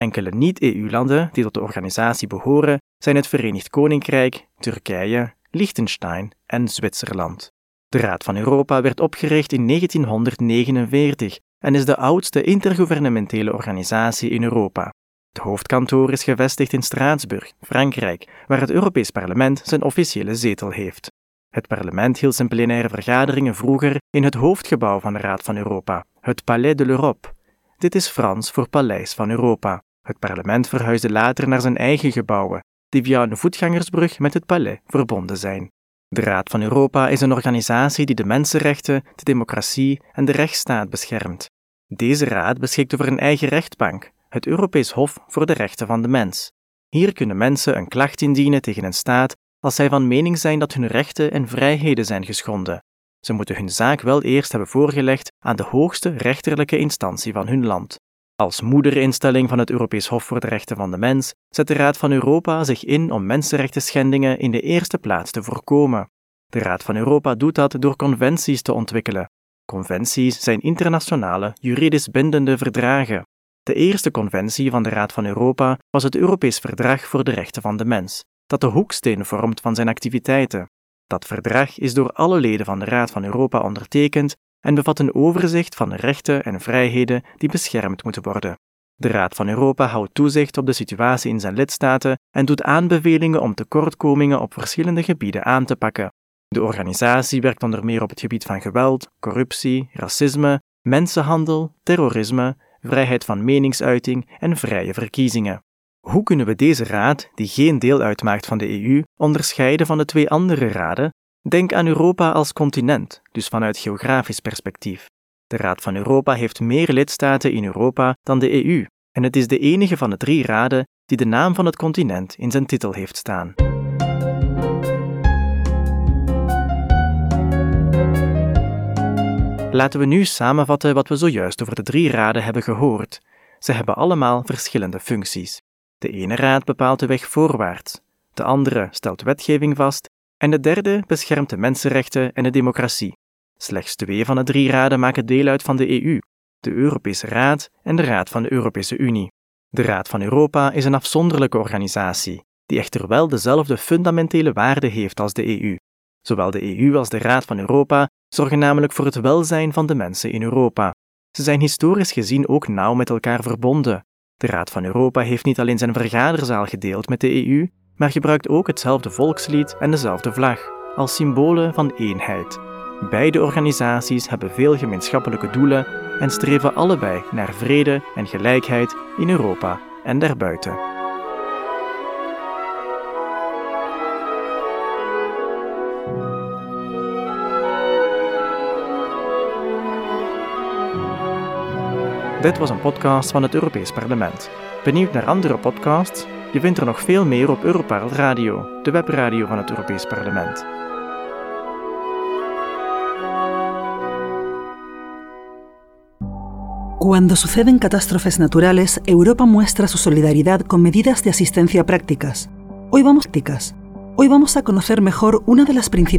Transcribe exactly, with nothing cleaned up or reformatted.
Enkele niet-E U-landen die tot de organisatie behoren zijn het Verenigd Koninkrijk, Turkije, Liechtenstein en Zwitserland. De Raad van Europa werd opgericht in negentienhonderdnegenenveertig en is de oudste intergouvernementele organisatie in Europa. Het hoofdkantoor is gevestigd in Straatsburg, Frankrijk, waar het Europees Parlement zijn officiële zetel heeft. Het parlement hield zijn plenaire vergaderingen vroeger in het hoofdgebouw van de Raad van Europa, het Palais de l'Europe. Dit is Frans voor Paleis van Europa. Het parlement verhuisde later naar zijn eigen gebouwen, die via een voetgangersbrug met het Palais verbonden zijn. De Raad van Europa is een organisatie die de mensenrechten, de democratie en de rechtsstaat beschermt. Deze raad beschikt over een eigen rechtbank, het Europees Hof voor de Rechten van de Mens. Hier kunnen mensen een klacht indienen tegen een staat als zij van mening zijn dat hun rechten en vrijheden zijn geschonden. Ze moeten hun zaak wel eerst hebben voorgelegd aan de hoogste rechterlijke instantie van hun land. Als moederinstelling van het Europees Hof voor de Rechten van de Mens zet de Raad van Europa zich in om mensenrechtenschendingen in de eerste plaats te voorkomen. De Raad van Europa doet dat door conventies te ontwikkelen. Conventies zijn internationale, juridisch bindende verdragen. De eerste conventie van de Raad van Europa was het Europees Verdrag voor de Rechten van de Mens, dat de hoeksteen vormt van zijn activiteiten. Dat verdrag is door alle leden van de Raad van Europa ondertekend en bevat een overzicht van de rechten en vrijheden die beschermd moeten worden. De Raad van Europa houdt toezicht op de situatie in zijn lidstaten en doet aanbevelingen om tekortkomingen op verschillende gebieden aan te pakken. De organisatie werkt onder meer op het gebied van geweld, corruptie, racisme, mensenhandel, terrorisme, vrijheid van meningsuiting en vrije verkiezingen. Hoe kunnen we deze raad, die geen deel uitmaakt van de E U, onderscheiden van de twee andere raden? Denk aan Europa als continent, dus vanuit geografisch perspectief. De Raad van Europa heeft meer lidstaten in Europa dan de E U, en het is de enige van de drie raden die de naam van het continent in zijn titel heeft staan. Laten we nu samenvatten wat we zojuist over de drie raden hebben gehoord. Ze hebben allemaal verschillende functies. De ene raad bepaalt de weg voorwaarts, de andere stelt wetgeving vast en de derde beschermt de mensenrechten en de democratie. Slechts twee van de drie raden maken deel uit van de E U, de Europese Raad en de Raad van de Europese Unie. De Raad van Europa is een afzonderlijke organisatie, die echter wel dezelfde fundamentele waarden heeft als de E U. Zowel de E U als de Raad van Europa zorgen namelijk voor het welzijn van de mensen in Europa. Ze zijn historisch gezien ook nauw met elkaar verbonden. De Raad van Europa heeft niet alleen zijn vergaderzaal gedeeld met de E U, maar gebruikt ook hetzelfde volkslied en dezelfde vlag, als symbolen van eenheid. Beide organisaties hebben veel gemeenschappelijke doelen en streven allebei naar vrede en gelijkheid in Europa en daarbuiten. Dit was een podcast van het Europees Parlement. Benieuwd naar andere podcasts? Je vindt er nog veel meer op Europarl Radio, de webradio van het Europees Parlement. Cuando suceden catástrofes naturales, Europa muestra su solidaridad con medidas de asistencia prácticas. Hoy vamos, Hoy vamos a conocer mejor una de las principales